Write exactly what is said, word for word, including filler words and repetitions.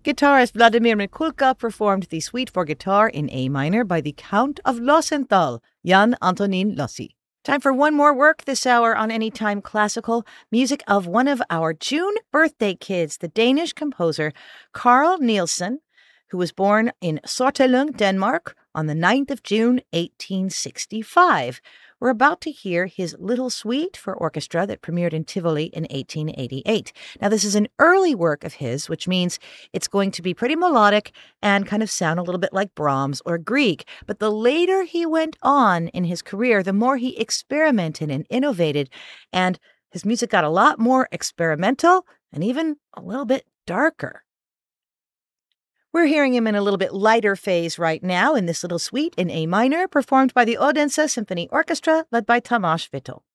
Guitarist Vladimir Mikulka performed the Suite for Guitar in A minor by the Count of Losenthal, Jan Antonin Lossi. Time for one more work this hour on Anytime Classical, music of one of our June birthday kids, the Danish composer Carl Nielsen, who was born in Sortelung, Denmark, on the ninth of June, eighteen sixty-five. We're about to hear his Little Suite for orchestra that premiered in Tivoli in eighteen eighty-eight. Now, this is an early work of his, which means it's going to be pretty melodic and kind of sound a little bit like Brahms or Grieg. But the later he went on in his career, the more he experimented and innovated, and his music got a lot more experimental and even a little bit darker. We're hearing him in a little bit lighter phase right now in this Little Suite in A minor, performed by the Odense Symphony Orchestra, led by Tamas Vittel.